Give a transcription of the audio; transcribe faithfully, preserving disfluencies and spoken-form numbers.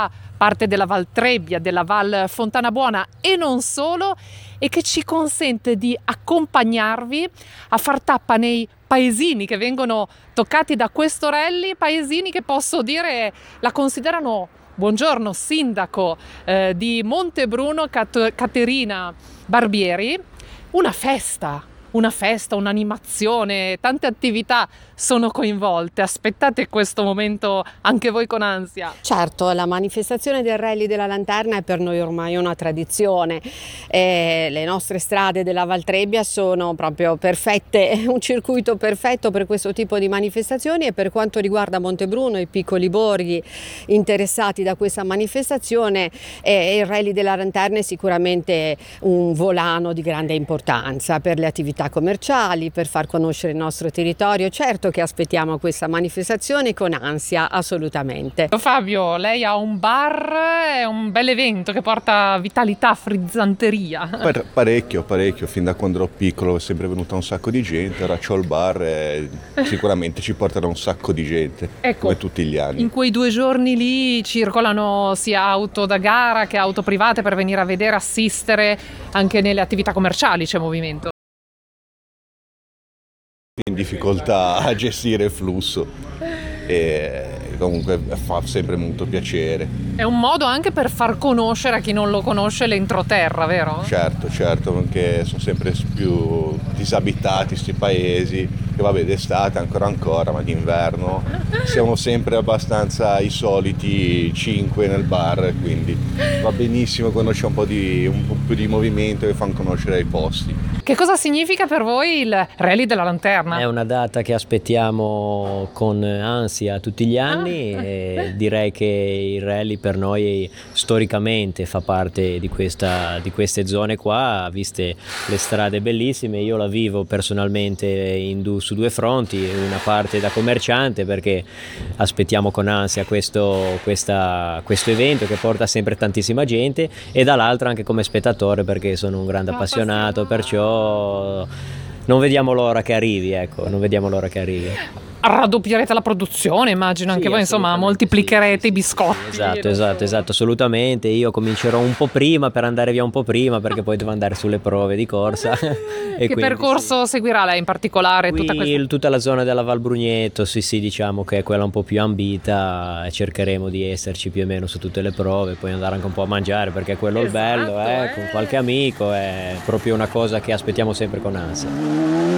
fa parte della Val Trebbia, della Val Fontana Buona e non solo, e che ci consente di accompagnarvi a far tappa nei paesini che vengono toccati da questo rally, paesini che posso dire la considerano, buongiorno sindaco eh, di Montebruno, Cat- Caterina Barbieri, una festa. Una festa, un'animazione, tante attività sono coinvolte. Aspettate questo momento anche voi con ansia. Certo, la manifestazione del Rally della Lanterna è per noi ormai una tradizione. E le nostre strade della Val Trebbia sono proprio perfette, un circuito perfetto per questo tipo di manifestazioni, e per quanto riguarda Montebruno e i piccoli borghi interessati da questa manifestazione, eh, il Rally della Lanterna è sicuramente un volano di grande importanza per le attività commerciali, per far conoscere il nostro territorio. Certo che aspettiamo questa manifestazione con ansia, assolutamente. Fabio, lei ha un bar, è un bel evento che porta vitalità, frizzanteria. Per, parecchio, parecchio, fin da quando ero piccolo è sempre venuta un sacco di gente, ora c'ho il bar e sicuramente ci porterà un sacco di gente, ecco, come tutti gli anni. In quei due giorni lì circolano sia auto da gara che auto private per venire a vedere, assistere, anche nelle attività commerciali c'è movimento. In difficoltà a gestire il flusso e comunque fa sempre molto piacere. È un modo anche per far conoscere a chi non lo conosce l'entroterra, vero? Certo, certo, perché sono sempre più disabitati questi paesi, che vabbè d'estate ancora ancora, ma d'inverno siamo sempre abbastanza i soliti cinque nel bar, quindi va benissimo quando c'è un po' di, un po' più di movimento e fanno conoscere i posti. Che cosa significa per voi il Rally della Lanterna? È una data che aspettiamo con ansia tutti gli anni ah. e direi che il rally per noi storicamente fa parte di, questa, di queste zone qua, viste le strade bellissime. Io la vivo personalmente in du, su due fronti, una parte da commerciante perché aspettiamo con ansia questo, questa, questo evento che porta sempre tantissima gente, e dall'altra anche come spettatore perché sono un grande appassionato, perciò non vediamo l'ora che arrivi, ecco, non vediamo l'ora che arrivi. Raddoppierete la produzione, immagino, anche sì, voi, insomma, moltiplicherete sì, i biscotti. Esatto, esatto, esatto, assolutamente. Io comincerò un po' prima per andare via un po' prima, perché poi devo andare sulle prove di corsa. E che quindi, percorso sì. seguirà lei in particolare? Qui, tutta, questa... tutta la zona della Val Brugneto, sì sì, diciamo che è quella un po' più ambita, e cercheremo di esserci più o meno su tutte le prove, poi andare anche un po' a mangiare, perché è quello esatto, il bello, eh, eh. con qualche amico, è proprio una cosa che aspettiamo sempre con ansia.